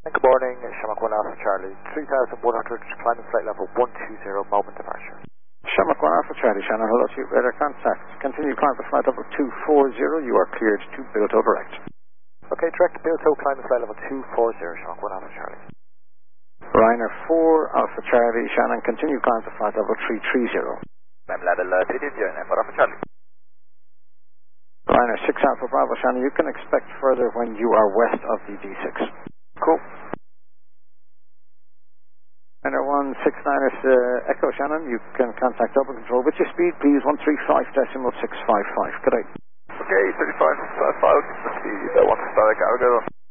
Good morning, Shamrock 1 Alpha Charlie, 3100, climbing flight level 120, moment departure. Shamrock 1 Alpha Charlie, Shannon, hello to you, radar contact. Continue climb to flight level 240, you are cleared to Bilto direct. Okay, direct to Bilto, climbing flight level 240, Shamrock 1 Alpha Charlie. Ryanair 4 Alpha Charlie, Shannon, continue climb to flight level 330. Memlad Alert, it is Ryanair 4 Alpha Charlie. Ryanair 6 Alpha Bravo, Shannon, you can expect further when you are west of the D6. Cool. Ryanair 169ers Echo, Shannon, you can contact double control. With your speed, please, 135.655. Good day. Okay, 35.655, the speed, I want to start, I got it.